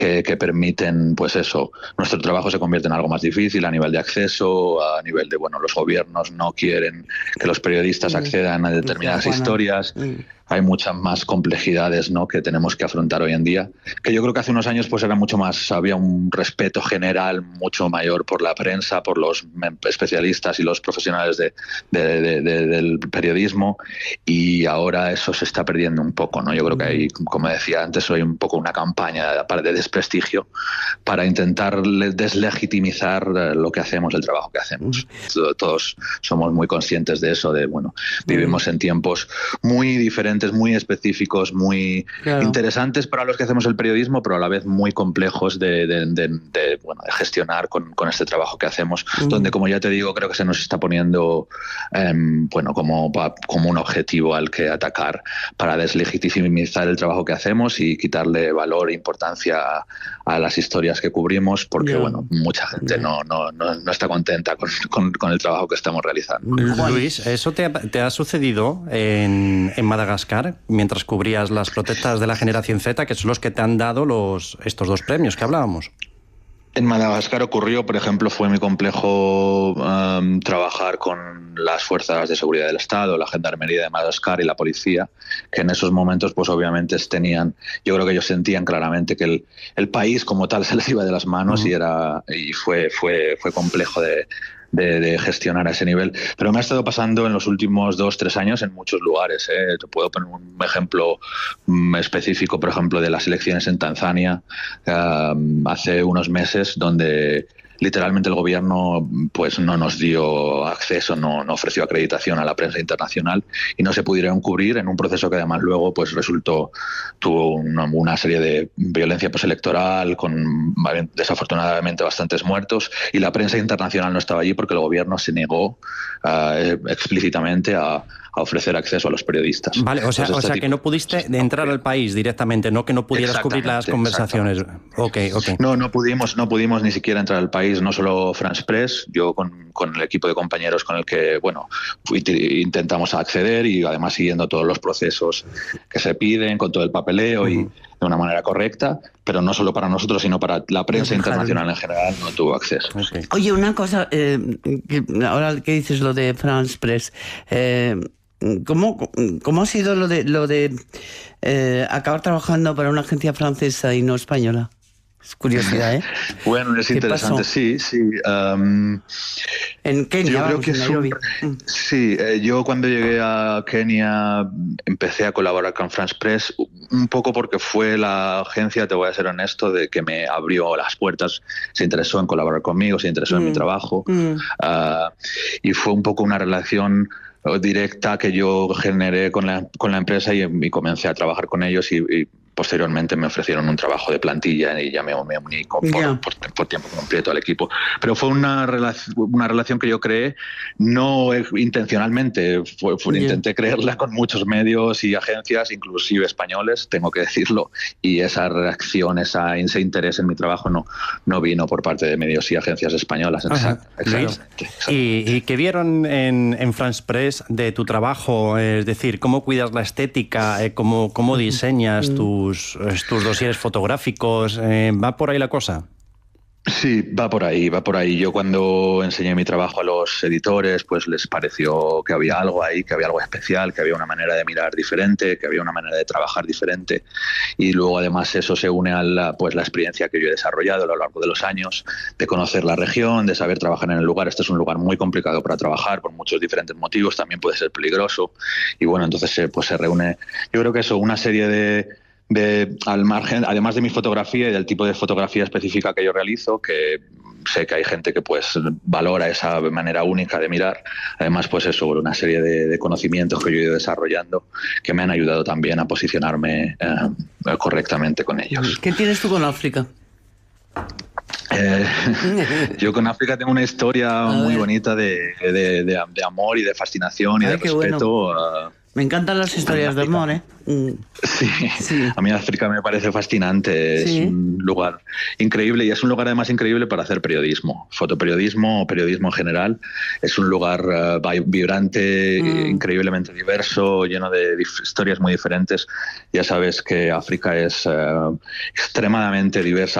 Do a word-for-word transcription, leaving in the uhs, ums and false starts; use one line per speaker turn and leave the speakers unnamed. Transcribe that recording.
que, que permiten, pues eso, nuestro trabajo se convierte en algo más difícil a nivel de acceso, a nivel de, bueno, los gobiernos no quieren que los periodistas accedan a determinadas historias. Hay muchas más complejidades, ¿no?, que tenemos que afrontar hoy en día, que yo creo que hace unos años pues era mucho más, había un respeto general mucho mayor por la prensa, por los especialistas y los profesionales de, de, de, de, del periodismo, y ahora eso se está perdiendo un poco, ¿no? Yo creo que hay, como decía antes, hay un poco una campaña de desprestigio para intentar deslegitimizar lo que hacemos, el trabajo que hacemos. Todos somos muy conscientes de eso, de, bueno, vivimos en tiempos muy diferentes, muy específicos, muy claro. interesantes para los que hacemos el periodismo, pero a la vez muy complejos de, de, de, de, bueno, de gestionar con, con este trabajo que hacemos, uh-huh. donde, como ya te digo, creo que se nos está poniendo eh, bueno, como, como un objetivo al que atacar para deslegitimizar el trabajo que hacemos y quitarle valor e importancia a, a las historias que cubrimos, porque yeah. bueno, mucha gente yeah. no, no, no, no está contenta con, con, con el trabajo que estamos realizando.
Luis, ¿eso te ha, te ha sucedido en, en Madagascar mientras cubrías las protestas de la generación Z, que son los que te han dado los, estos dos premios que hablábamos?
En Madagascar ocurrió, por ejemplo, fue muy complejo um, trabajar con las fuerzas de seguridad del Estado, la Gendarmería de Madagascar y la policía, que en esos momentos, pues obviamente tenían, yo creo que ellos sentían claramente que el, el país como tal se les iba de las manos uh-huh. y era y fue fue fue complejo de De, de gestionar a ese nivel, pero me ha estado pasando en los últimos dos, tres años en muchos lugares, ¿eh? Te puedo poner un ejemplo um, específico, por ejemplo, de las elecciones en Tanzania um, hace unos meses, donde literalmente el gobierno pues no nos dio acceso, no, no ofreció acreditación a la prensa internacional y no se pudieron cubrir en un proceso que además luego pues resultó, tuvo una, una serie de violencia postelectoral con desafortunadamente bastantes muertos, y la prensa internacional no estaba allí porque el gobierno se negó uh, explícitamente a a ofrecer acceso a los periodistas.
Vale, o sea, Entonces, o sea que no pudiste entrar al país directamente, no que no pudieras cubrir las conversaciones. Okay, okay.
No, no pudimos, no pudimos ni siquiera entrar al país, no solo France Press, yo con, con el equipo de compañeros con el que, bueno, fui, intentamos acceder, y además siguiendo todos los procesos que se piden, con todo el papeleo uh-huh. y de una manera correcta, pero no solo para nosotros, sino para la prensa internacional en general, no tuvo acceso.
Okay. Oye, una cosa, eh, que ahora que dices lo de France Press, eh, ¿Cómo, ¿Cómo ha sido lo de lo de eh, acabar trabajando para una agencia francesa y no española? Es curiosidad, ¿eh?
Bueno, es interesante, pasó? sí, sí. Um,
en Kenia,
yo
vamos,
creo que
en Nairobi.
Un, sí, eh, yo cuando llegué a Kenia empecé a colaborar con France Press un poco porque fue la agencia, te voy a ser honesto, de que me abrió las puertas, se interesó en colaborar conmigo, se interesó mm. en mi trabajo mm. uh, y fue un poco una relación directa que yo generé con la, con la empresa y, y comencé a trabajar con ellos y, y posteriormente me ofrecieron un trabajo de plantilla y ya me, me uní con, yeah. por, por, por tiempo completo al equipo. Pero fue una, relac- una relación que yo creé no intencionalmente, fue, fue, yeah. intenté crearla con muchos medios y agencias, inclusive españoles, tengo que decirlo, y esa reacción, esa, ese interés en mi trabajo no, no vino por parte de medios y agencias españolas. Exact,
exactamente. ¿Y, ¿Y qué vieron en, en France Press de tu trabajo? Es decir, ¿cómo cuidas la estética? ¿Cómo, cómo diseñas tu Tus, tus dosieres fotográficos? Eh, ¿Va por ahí la cosa?
Sí, va por ahí, va por ahí. Yo cuando enseñé mi trabajo a los editores, pues les pareció que había algo ahí, que había algo especial, que había una manera de mirar diferente, que había una manera de trabajar diferente. Y luego además eso se une a la, pues, la experiencia que yo he desarrollado a lo largo de los años, de conocer la región, de saber trabajar en el lugar. Este es un lugar muy complicado para trabajar por muchos diferentes motivos, también puede ser peligroso. Y bueno, entonces pues se reúne, yo creo que eso, una serie de... De, al margen, además de mi fotografía y del tipo de fotografía específica que yo realizo, que sé que hay gente que pues valora esa manera única de mirar, además pues eso, una serie de, de conocimientos que yo he ido desarrollando que me han ayudado también a posicionarme eh, correctamente con ellos.
¿Qué tienes tú con África?
Eh, yo con África tengo una historia muy bonita de, de, de, de amor y de fascinación y Ay, de respeto. Bueno.
Me encantan las historias de amor, ¿eh?
Sí, sí, a mí África me parece fascinante, sí. Es un lugar increíble y es un lugar además increíble para hacer periodismo, fotoperiodismo o periodismo en general. Es un lugar uh, vibrante, mm. increíblemente diverso, lleno de historias muy diferentes. Ya sabes que África es uh, extremadamente diversa.